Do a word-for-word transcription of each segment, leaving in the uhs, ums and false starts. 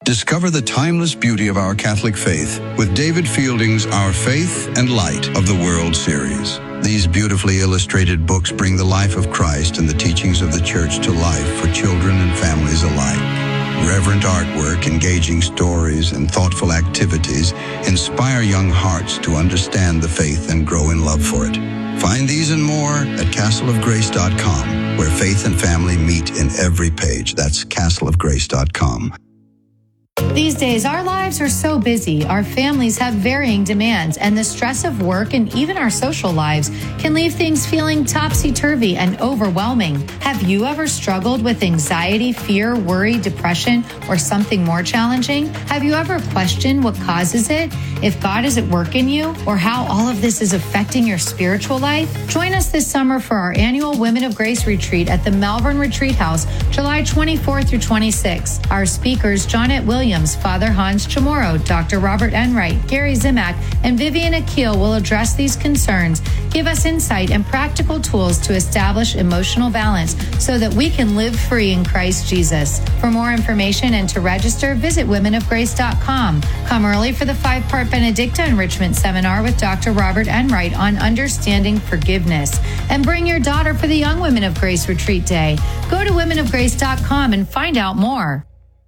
Discover the timeless beauty of our Catholic faith with David Fielding's Our Faith and Light of the World series. These beautifully illustrated books bring the life of Christ and the teachings of the Church to life for children and families alike. Reverent artwork, engaging stories, and thoughtful activities inspire young hearts to understand the faith and grow in love for it. Find these and more at castle of grace dot com, where faith and family meet in every page. That's castle of grace dot com. These days, our lives are so busy, our families have varying demands, and the stress of work and even our social lives can leave things feeling topsy-turvy and overwhelming. Have you ever struggled with anxiety, fear, worry, depression, or something more challenging? Have you ever questioned what causes it, if God is at work in you, or how all of this is affecting your spiritual life? Join us this summer for our annual Women of Grace Retreat at the Malvern Retreat House, July twenty-fourth through twenty-sixth. Our speakers, Jonette Williams, Father Hans Chamorro, Doctor Robert Enright, Gary Zimak, and Vivian Akil will address these concerns, give us insight and practical tools to establish emotional balance so that we can live free in Christ Jesus. For more information and to register, visit women of grace dot com. Come early for the five-part Benedicta Enrichment Seminar with Doctor Robert Enright on understanding forgiveness. And bring your daughter for the Young Women of Grace Retreat Day. Go to women of grace dot com and find out more.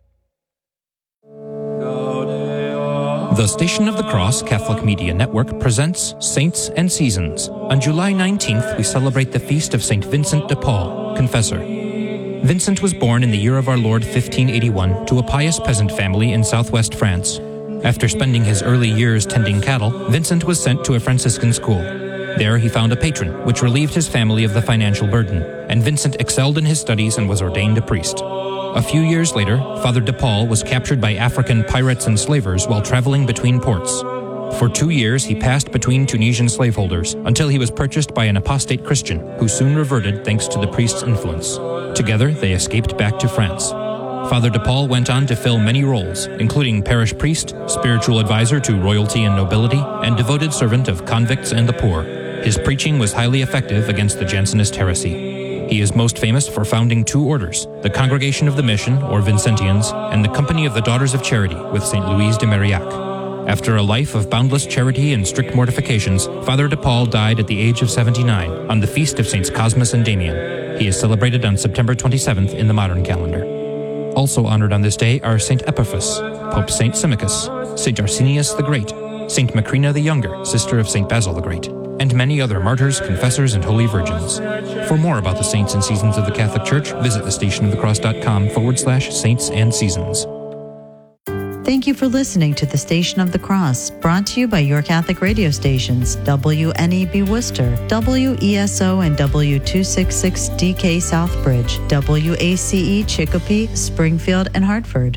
The Station of the Cross Catholic Media Network presents Saints and Seasons. On July nineteenth, we celebrate the feast of Saint Vincent de Paul, Confessor. Vincent was born in the year of our Lord fifteen eighty-one to a pious peasant family in southwest France. After spending his early years tending cattle, Vincent was sent to a Franciscan school. There he found a patron, which relieved his family of the financial burden, and Vincent excelled in his studies and was ordained a priest. A few years later, Father de Paul was captured by African pirates and slavers while traveling between ports. For two years, he passed between Tunisian slaveholders until he was purchased by an apostate Christian, who soon reverted thanks to the priest's influence. Together, they escaped back to France. Father de Paul went on to fill many roles, including parish priest, spiritual advisor to royalty and nobility, and devoted servant of convicts and the poor. His preaching was highly effective against the Jansenist heresy. He is most famous for founding two orders, the Congregation of the Mission, or Vincentians, and the Company of the Daughters of Charity with Saint Louise de Marillac. After a life of boundless charity and strict mortifications, Father de Paul died at the age of seventy-nine on the feast of Saints Cosmas and Damian. He is celebrated on September twenty-seventh in the modern calendar. Also honored on this day are Saint Epiphas, Pope Saint Symmachus, Saint Arsenius the Great, Saint Macrina the Younger, sister of Saint Basil the Great, and many other martyrs, confessors, and holy virgins. For more about the saints and seasons of the Catholic Church, visit the station of the cross dot com forward slash saints and seasons. Thank you for listening to the Station of the Cross, brought to you by your Catholic radio stations, W N E B Worcester, W E S O and W two sixty-six D K Southbridge, W A C E Chicopee, Springfield, and Hartford.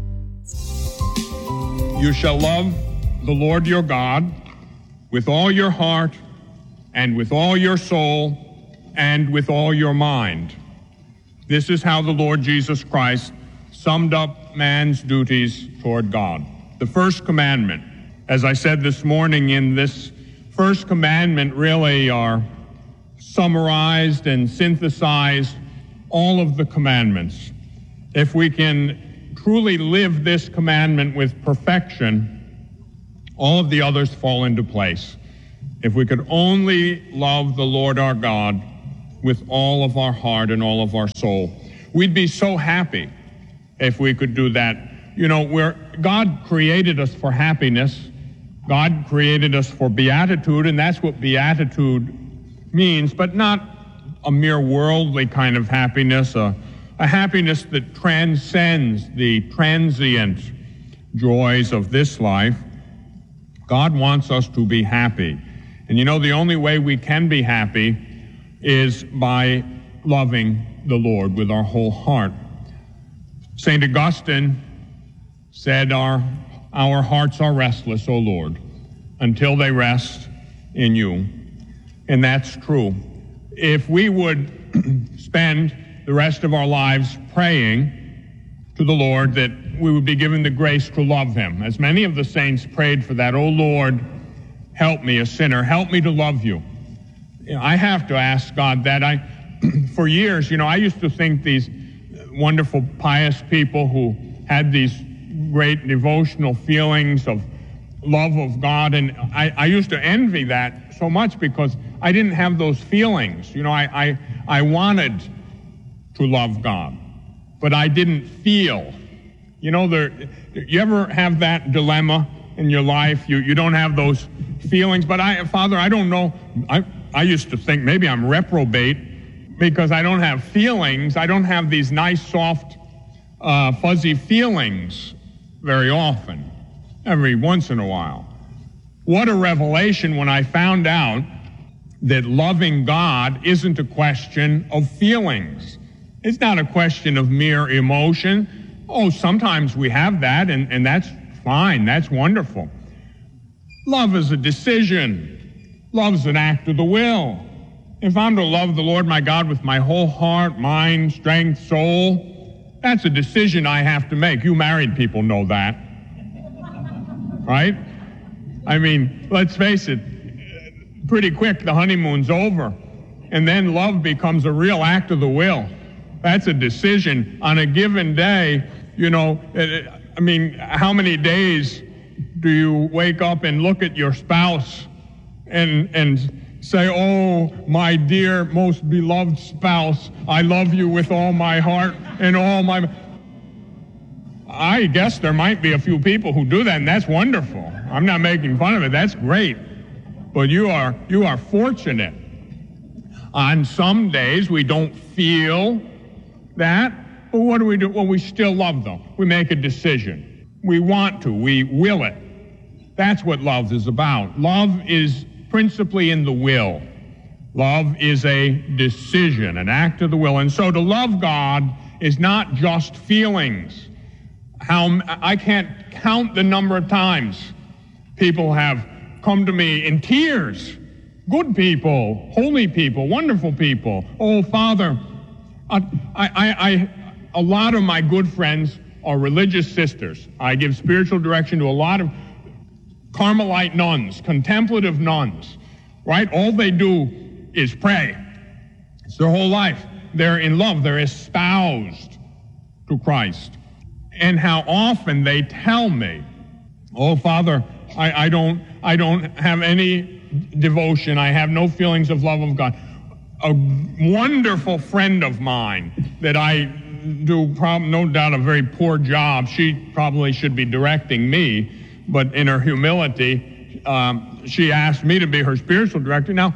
You shall love the Lord your God with all your heart, and with all your soul, and with all your mind. This is how the Lord Jesus Christ summed up man's duties toward God. The first commandment, as I said this morning, in this first commandment really are summarized and synthesized all of the commandments. If we can truly live this commandment with perfection, all of the others fall into place. If we could only love the Lord our God with all of our heart and all of our soul, we'd be so happy if we could do that. You know, we're, God created us for happiness. God created us for beatitude, and that's what beatitude means, but not a mere worldly kind of happiness, a, a happiness that transcends the transient joys of this life. God wants us to be happy. And you know, the only way we can be happy is by loving the Lord with our whole heart. Saint Augustine said, our, our hearts are restless, O Lord, until they rest in you. And that's true. If we would spend the rest of our lives praying to the Lord that we would be given the grace to love him, as many of the saints prayed for that, O Lord, help me, a sinner, help me to love you. You know, I have to ask God that. I, for years, you know, I used to think these wonderful, pious people who had these great devotional feelings of love of God, and I, I used to envy that so much because I didn't have those feelings. You know, I, I, I wanted to love God, but I didn't feel. You know, there, you ever have that dilemma in your life? You, you don't have those feelings, but I, Father, I don't know. I, I used to think maybe I'm reprobate because I don't have feelings. I don't have these nice, soft, uh, fuzzy feelings very often. Every once in a while. What a revelation when I found out that loving God isn't a question of feelings. It's not a question of mere emotion. Oh, sometimes we have that, and, and that's fine. That's wonderful. Love is a decision. Love is an act of the will. If I'm to love the Lord my God with my whole heart, mind, strength, soul, that's a decision I have to make. You married people know that. Right? I mean, let's face it, pretty quick the honeymoon's over, and then love becomes a real act of the will. That's a decision on a given day. You know, I mean, how many days do you wake up and look at your spouse and and say, oh, my dear, most beloved spouse, I love you with all my heart and all my... I guess there might be a few people who do that, and that's wonderful. I'm not making fun of it. That's great. But you are you are fortunate. On some days, we don't feel that. But what do we do? Well, we still love them. We make a decision. We want to. We will it. That's what love is about. Love is principally in the will. Love is a decision, an act of the will. And so to love God is not just feelings. How I can't count the number of times people have come to me in tears. Good people, holy people, wonderful people. Oh, Father, I, I, I, a lot of my good friends are religious sisters. I give spiritual direction to a lot of Carmelite nuns, contemplative nuns, right? All they do is pray. It's their whole life. They're in love. They're espoused to Christ. And how often they tell me, oh, Father, I, I don't I don't have any devotion. I have no feelings of love of God. A wonderful friend of mine that I do, prob- no doubt, a very poor job. She probably should be directing me, but in her humility, um, she asked me to be her spiritual director. Now,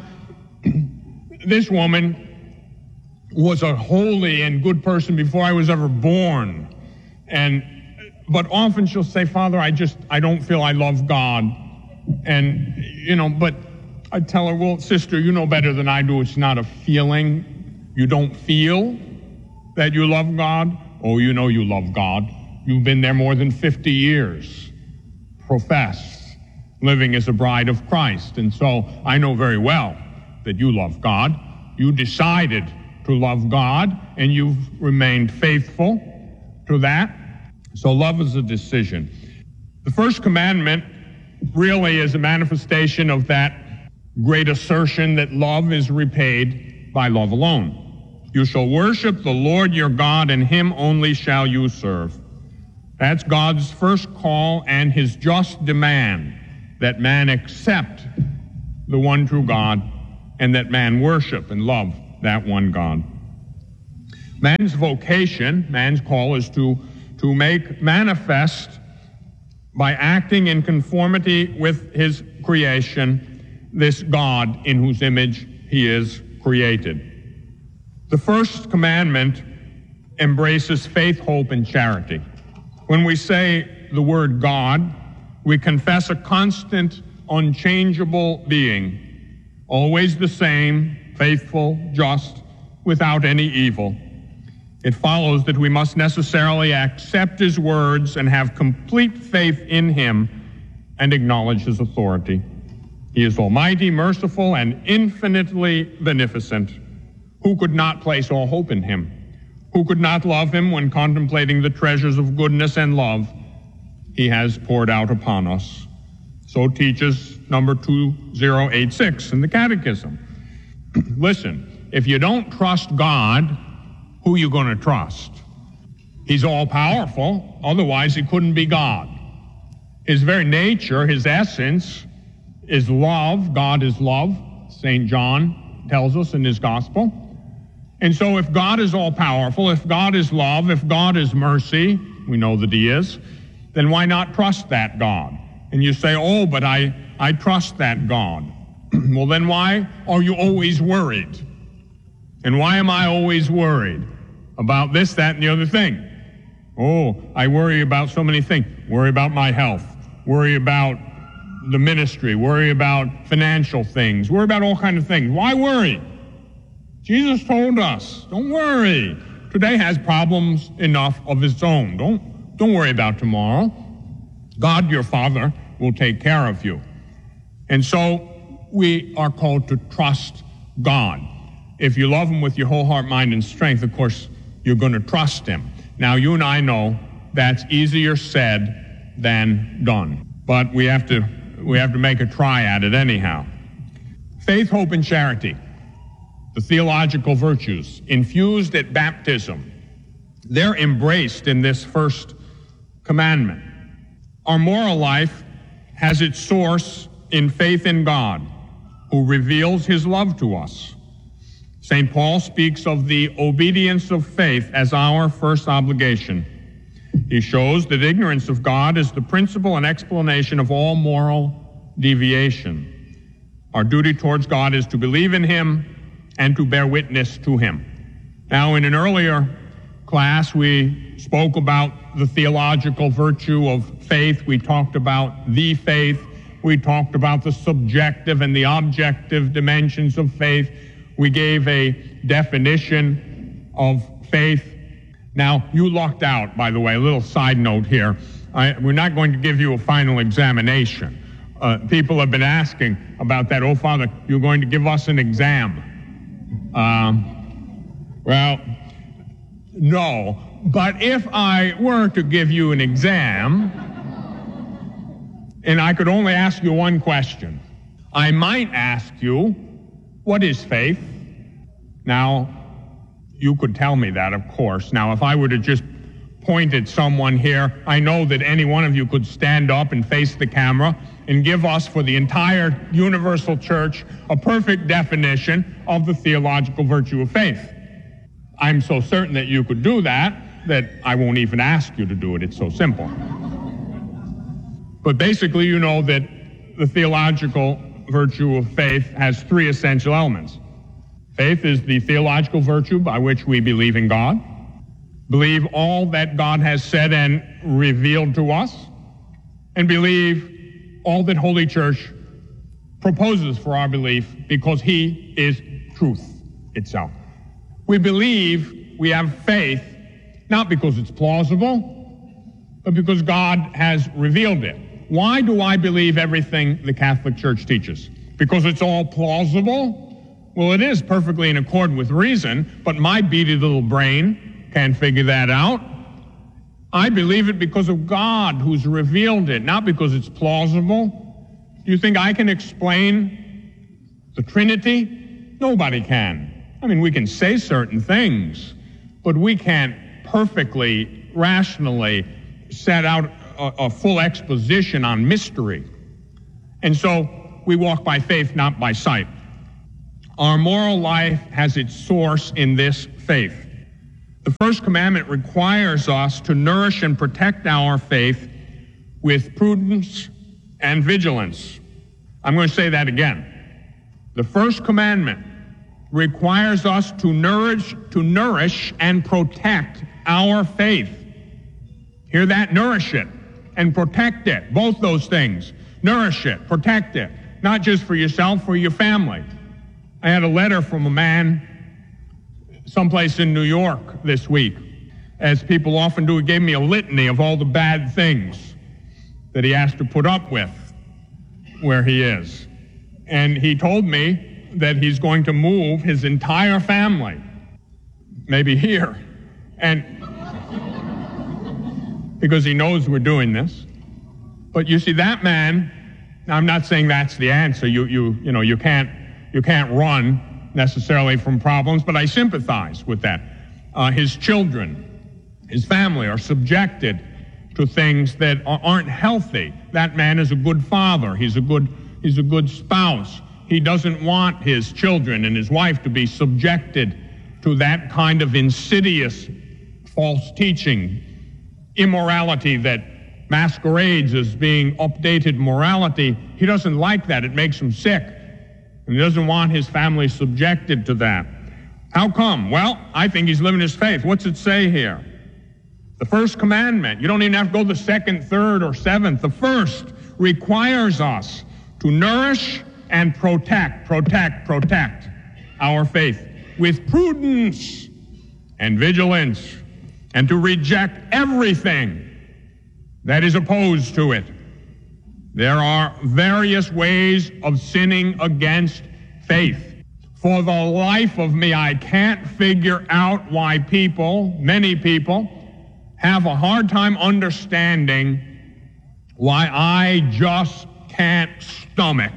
this woman was a holy and good person before I was ever born. And, but often she'll say, Father, I just, I don't feel I love God. And, you know, but I tell her, well, sister, you know better than I do. It's not a feeling. You don't feel that you love God. Oh, you know you love God. You've been there more than fifty years, professed, living as a bride of Christ. And so I know very well that you love God. You decided to love God, and you've remained faithful to that. So love is a decision. The first commandment really is a manifestation of that great assertion that love is repaid by love alone. You shall worship the Lord your God, and him only shall you serve. That's God's first call and his just demand, that man accept the one true God and that man worship and love that one God. Man's vocation, man's call, is to, to make manifest by acting in conformity with his creation this God in whose image he is created. The first commandment embraces faith, hope, and charity. When we say the word God, we confess a constant, unchangeable being, always the same, faithful, just, without any evil. It follows that we must necessarily accept his words and have complete faith in him and acknowledge his authority. He is almighty, merciful, and infinitely beneficent. Who could not place all hope in him? Who could not love him when contemplating the treasures of goodness and love he has poured out upon us? So teaches number two thousand eighty-six in the Catechism. Listen, if you don't trust God, who are you going to trust? He's all-powerful, otherwise he couldn't be God. His very nature, his essence, is love. God is love, Saint John tells us in his gospel. And so if God is all-powerful, if God is love, if God is mercy, we know that he is, then why not trust that God? And you say, oh, but I, I trust that God. Well, then why are you always worried? And why am I always worried about this, that, and the other thing? Oh, I worry about so many things. Worry about my health. Worry about the ministry. Worry about financial things. Worry about all kinds of things. Why worry? Jesus told us, don't worry. Today has problems enough of its own. Don't, don't worry about tomorrow. God, your Father, will take care of you. And so we are called to trust God. If you love him with your whole heart, mind, and strength, of course, you're going to trust him. Now, you and I know that's easier said than done. But we have to, we have to make a try at it anyhow. Faith, hope, and charity, the theological virtues infused at baptism, they're embraced in this first commandment. Our moral life has its source in faith in God, who reveals his love to us. Saint Paul speaks of the obedience of faith as our first obligation. He shows that ignorance of God is the principle and explanation of all moral deviation. Our duty towards God is to believe in him and to bear witness to him. Now, in an earlier class, we spoke about the theological virtue of faith. We talked about the faith. We talked about the subjective and the objective dimensions of faith. We gave a definition of faith. Now, you lucked out, by the way, a little side note here. I, we're not going to give you a final examination. Uh, people have been asking about that. Oh, Father, you're going to give us an exam. Um, well, no. But if I were to give you an exam, and I could only ask you one question, I might ask you, what is faith? Now, you could tell me that, of course. Now, if I were to just point at someone here, I know that any one of you could stand up and face the camera and give us, for the entire universal church, a perfect definition of the theological virtue of faith. I'm so certain that you could do that, that I won't even ask you to do it. It's so simple. But basically, you know that the theological virtue of faith has three essential elements. Faith is the theological virtue by which we believe in God, believe all that God has said and revealed to us, and believe all that Holy Church proposes for our belief, because he is truth itself. We believe, we have faith, not because it's plausible, but because God has revealed it. Why do I believe everything the Catholic Church teaches? Because it's all plausible? Well, it is perfectly in accord with reason, but my beady little brain can't figure that out. I believe it because of God who's revealed it, not because it's plausible. Do you think I can explain the Trinity? Nobody can. I mean, we can say certain things, but we can't perfectly, rationally set out a, a full exposition on mystery. And so we walk by faith, not by sight. Our moral life has its source in this faith. The first commandment requires us to nourish and protect our faith with prudence and vigilance. I'm going to say that again. The first commandment requires us to nourish, to nourish and protect our faith. Hear that? Nourish it and protect it. Both those things. Nourish it, protect it. Not just for yourself, for your family. I had a letter from a man someplace in New York this week. As people often do, he gave me a litany of all the bad things that he has to put up with where he is. And he told me that he's going to move his entire family, maybe here, and because he knows we're doing this. But you see, that man, now I'm not saying that's the answer. You, you, you know, you can't, you can't run necessarily from problems, but I sympathize with that. Uh, his children, his family are subjected to things that aren't healthy. That man is a good father. He's a good, he's a good spouse. He doesn't want his children and his wife to be subjected to that kind of insidious false teaching, immorality that masquerades as being updated morality. He doesn't like that. It makes him sick. And he doesn't want his family subjected to that. How come? Well, I think he's living his faith. What's it say here? The first commandment, you don't even have to go the second, third, or seventh. The first requires us to nourish and protect, protect, protect our faith with prudence and vigilance, and to reject everything that is opposed to it. There are various ways of sinning against faith. For the life of me, I can't figure out why people, many people, have a hard time understanding why I just can't stomach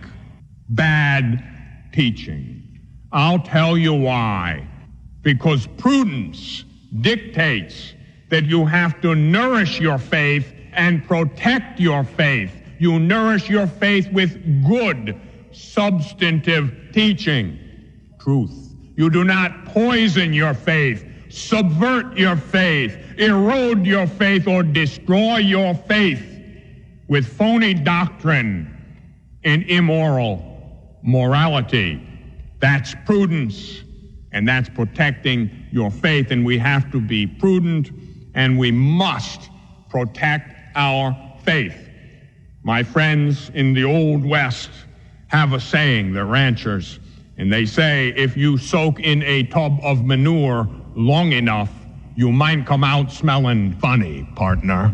bad teaching. I'll tell you why. Because prudence dictates that you have to nourish your faith and protect your faith. You nourish your faith with good, substantive teaching, truth. You do not poison your faith, subvert your faith, erode your faith, or destroy your faith with phony doctrine and immoral morality. That's prudence, and that's protecting your faith. And we have to be prudent, and we must protect our faith. My friends in the Old West have a saying, they're ranchers, and they say, if you soak in a tub of manure long enough, you might come out smelling funny, partner.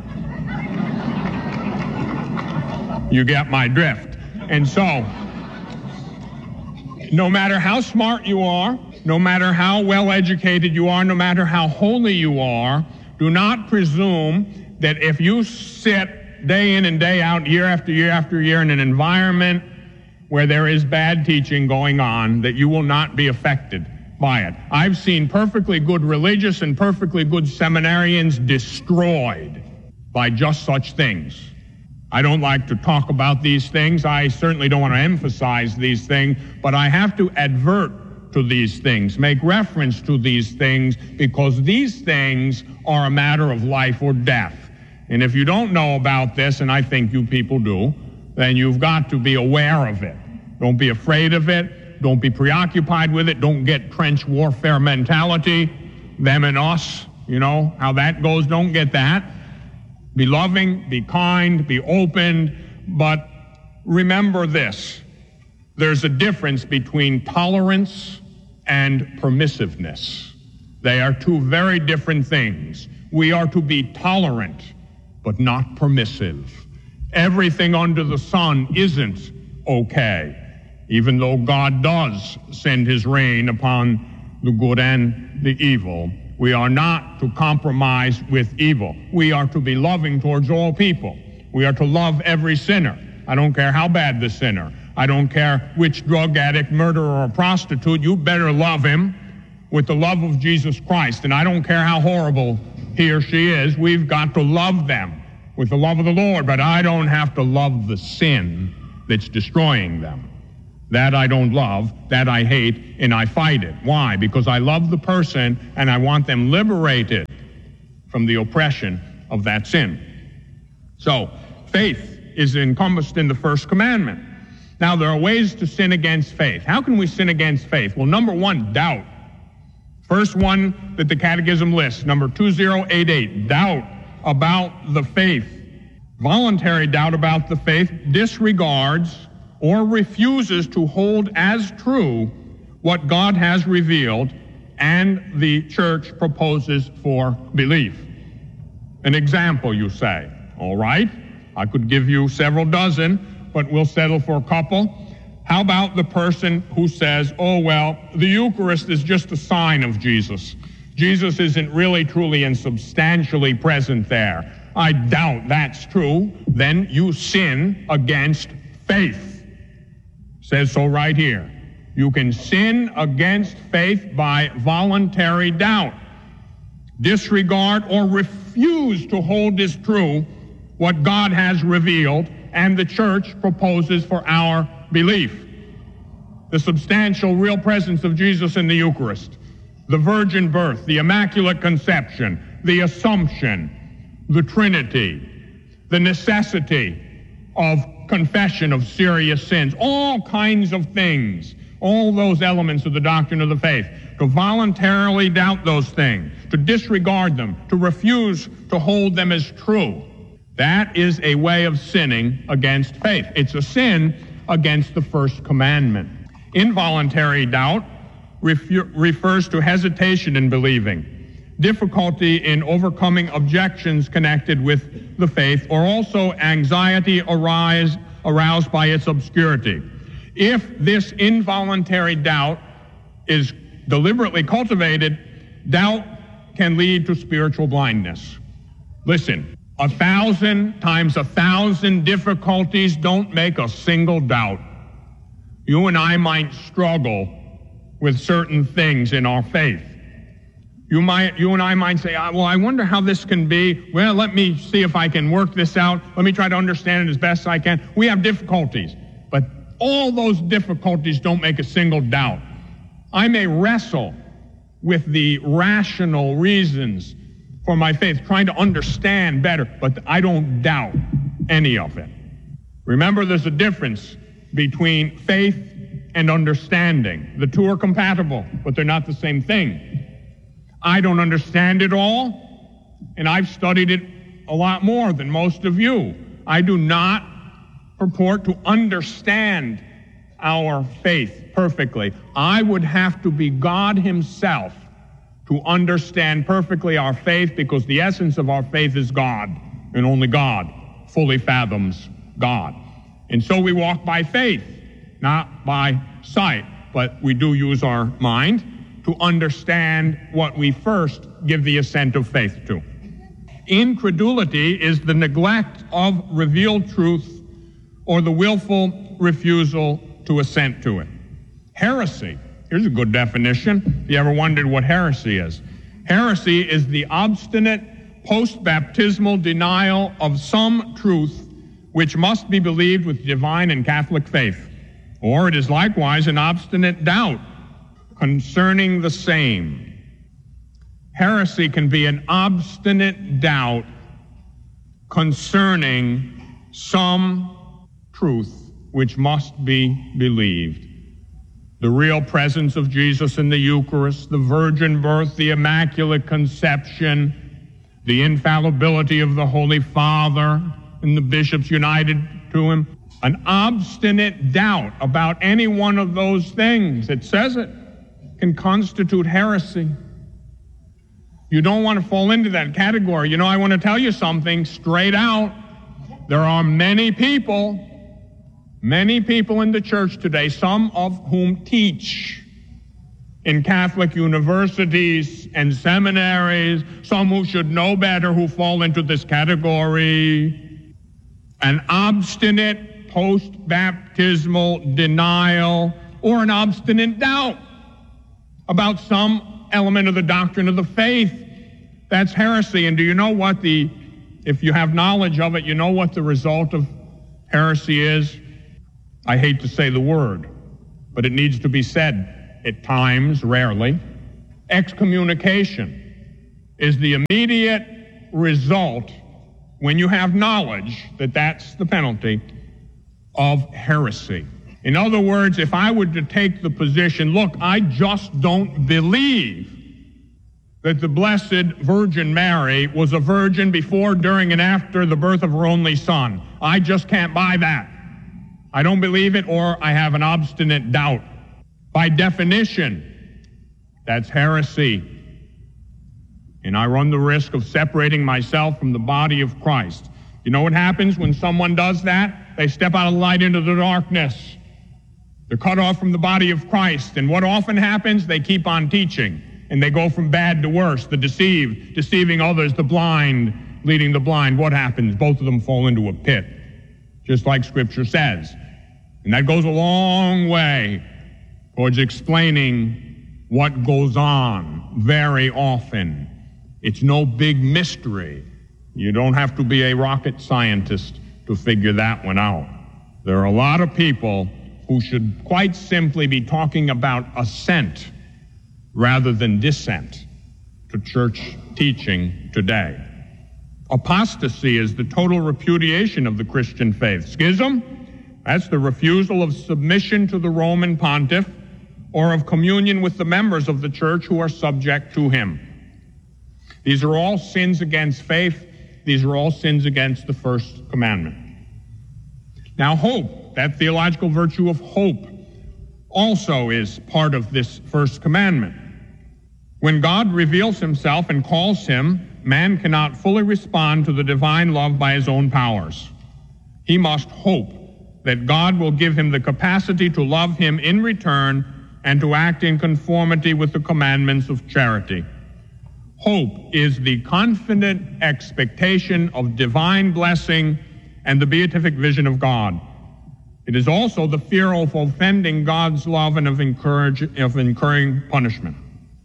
You get my drift. And so, no matter how smart you are, no matter how well educated you are, no matter how holy you are, do not presume that if you sit day in and day out, year after year after year in an environment where there is bad teaching going on, that you will not be affected by it. I've seen perfectly good religious and perfectly good seminarians destroyed by just such things. I don't like to talk about these things. I certainly don't want to emphasize these things, but I have to advert to these things, make reference to these things, because these things are a matter of life or death. And if you don't know about this, and I think you people do, then you've got to be aware of it. Don't be afraid of it. Don't be preoccupied with it. Don't get trench warfare mentality, them and us, you know, how that goes. Don't get that. Be loving, be kind, be open, but remember this. There's a difference between tolerance and permissiveness. They are two very different things. We are to be tolerant, but not permissive. Everything under the sun isn't okay, even though God does send his rain upon the good and the evil. We are not to compromise with evil. We are to be loving towards all people. We are to love every sinner. I don't care how bad the sinner. I don't care which drug addict, murderer, or prostitute. You better love him with the love of Jesus Christ. And I don't care how horrible he or she is. We've got to love them with the love of the Lord. But I don't have to love the sin that's destroying them. That I don't love, that I hate, and I fight it. Why? Because I love the person and I want them liberated from the oppression of that sin. So, faith is encompassed in the first commandment. Now, there are ways to sin against faith. How can we sin against faith? Well, number one, doubt. First one that the Catechism lists, number two thousand eighty-eight, doubt about the faith. Voluntary doubt about the faith disregards or refuses to hold as true what God has revealed and the church proposes for belief. An example, you say. All right, I could give you several dozen, but we'll settle for a couple. How about the person who says, oh, well, the Eucharist is just a sign of Jesus. Jesus isn't really, truly, and substantially present there. I doubt that's true. Then you sin against faith. Says so right here. You can sin against faith by voluntary doubt. disregard, or refuse to hold as true what God has revealed and the church proposes for our belief. The substantial real presence of Jesus in the Eucharist, the virgin birth, the Immaculate Conception, the Assumption, the Trinity, the necessity of confession of serious sins, all kinds of things, all those elements of the doctrine of the faith. To voluntarily doubt those things, to disregard them, to refuse to hold them as true, that is a way of sinning against faith. It's a sin against the first commandment. Involuntary doubt refu- refers to hesitation in believing, difficulty in overcoming objections connected with the faith, or also anxiety arise, aroused by its obscurity. If this involuntary doubt is deliberately cultivated, doubt can lead to spiritual blindness. Listen, a thousand times a thousand difficulties don't make a single doubt. You and I might struggle with certain things in our faith. You might, you and I might say, well, I wonder how this can be. Well, let me see if I can work this out. Let me try to understand it as best I can. We have difficulties, but all those difficulties don't make a single doubt. I may wrestle with the rational reasons for my faith, trying to understand better, but I don't doubt any of it. Remember, there's a difference between faith and understanding. The two are compatible, but they're not the same thing. I don't understand it all, and I've studied it a lot more than most of you. I do not purport to understand our faith perfectly. I would have to be God himself to understand perfectly our faith, because the essence of our faith is God, and only God fully fathoms God. And so we walk by faith, not by sight, but we do use our mind to understand what we first give the assent of faith to. Incredulity is the neglect of revealed truth or the willful refusal to assent to it. Heresy, here's a good definition. If you ever wondered what heresy is. Heresy is the obstinate post-baptismal denial of some truth which must be believed with divine and Catholic faith. Or it is likewise an obstinate doubt concerning the same. Heresy can be an obstinate doubt concerning some truth which must be believed. The real presence of Jesus in the Eucharist, the virgin birth, the Immaculate Conception, the infallibility of the Holy Father and the bishops united to him. An obstinate doubt about any one of those things, it says it, can constitute heresy. You don't want to fall into that category. You know, I want to tell you something straight out. There are many people, many people in the church today, some of whom teach in Catholic universities and seminaries, some who should know better, who fall into this category. An obstinate post-baptismal denial or an obstinate doubt about some element of the doctrine of the faith. That's heresy. And do you know what the, if you have knowledge of it, you know what the result of heresy is? I hate to say the word, but it needs to be said at times, rarely. Excommunication is the immediate result, when you have knowledge that that's the penalty, of heresy. In other words, if I were to take the position, look, I just don't believe that the Blessed Virgin Mary was a virgin before, during, and after the birth of her only son. I just can't buy that. I don't believe it, or I have an obstinate doubt. By definition, that's heresy. And I run the risk of separating myself from the body of Christ. You know what happens when someone does that? They step out of the light into the darkness. They're cut off from the body of Christ. And what often happens? They keep on teaching. And they go from bad to worse. The deceived, deceiving others, the blind, leading the blind. What happens? Both of them fall into a pit, just like Scripture says. And that goes a long way towards explaining what goes on very often It's no big mystery. You don't have to be a rocket scientist to figure that one out. There are a lot of people who should quite simply be talking about assent rather than dissent to church teaching today. Apostasy is the total repudiation of the Christian faith. Schism, that's the refusal of submission to the Roman pontiff or of communion with the members of the church who are subject to him. These are all sins against faith. These are all sins against the first commandment. Now, hope, that theological virtue of hope, also is part of this first commandment. When God reveals himself and calls him, man cannot fully respond to the divine love by his own powers. He must hope that God will give him the capacity to love him in return and to act in conformity with the commandments of charity. Hope is the confident expectation of divine blessing and the beatific vision of God. It is also the fear of offending God's love and of, encourage, of incurring punishment.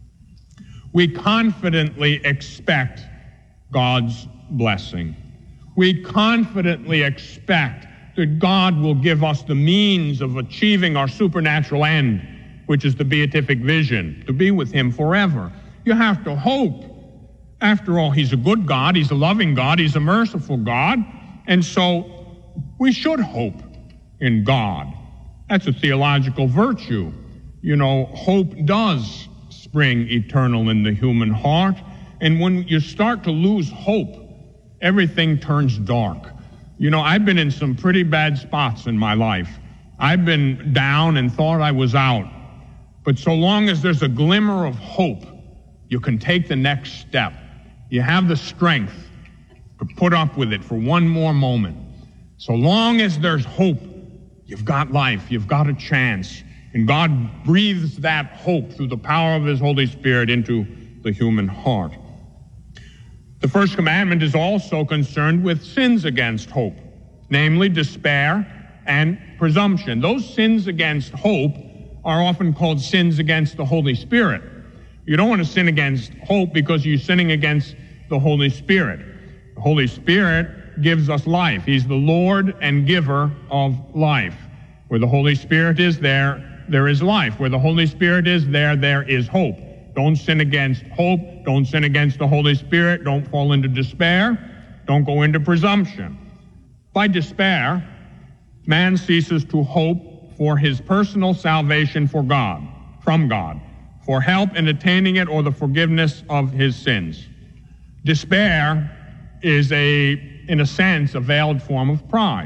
We confidently expect God's blessing. We confidently expect that God will give us the means of achieving our supernatural end, which is the beatific vision, to be with him forever. You have to hope. After all, he's a good God, he's a loving God, he's a merciful God, and so we should hope in God. That's a theological virtue. You know, hope does spring eternal in the human heart, and when you start to lose hope, everything turns dark. You know, I've been in some pretty bad spots in my life. I've been down and thought I was out. But so long as there's a glimmer of hope, you can take the next step. You have the strength to put up with it for one more moment. So long as there's hope, you've got life, you've got a chance. And God breathes that hope through the power of his Holy Spirit into the human heart. The first commandment is also concerned with sins against hope, namely despair and presumption. Those sins against hope are often called sins against the Holy Spirit. You don't want to sin against hope because you're sinning against the Holy Spirit. The Holy Spirit gives us life. He's the Lord and giver of life. Where the Holy Spirit is, there, there is life. Where the Holy Spirit is, there, there is hope. Don't sin against hope. Don't sin against the Holy Spirit. Don't fall into despair. Don't go into presumption. By despair, man ceases to hope for his personal salvation for God, from God, for help in attaining it or the forgiveness of his sins. Despair is a, in a sense, a veiled form of pride.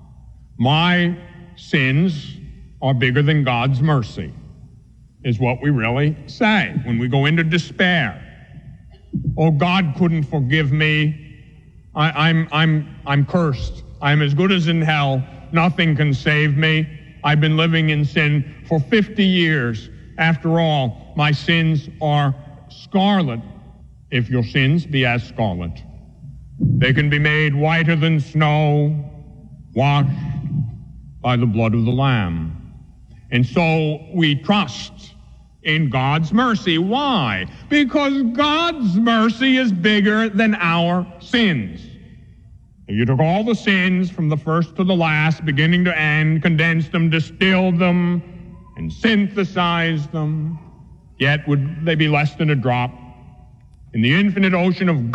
My sins are bigger than God's mercy, is what we really say when we go into despair. Oh, God couldn't forgive me. I, I'm, I'm, I'm cursed. I'm as good as in hell. Nothing can save me. I've been living in sin for fifty years. After all, my sins are scarlet. If your sins be as scarlet, they can be made whiter than snow, washed by the blood of the Lamb. And so we trust in God's mercy. Why? Because God's mercy is bigger than our sins. If you took all the sins from the first to the last, beginning to end, condensed them, distilled them, and synthesized them, yet would they be less than a drop in the infinite ocean of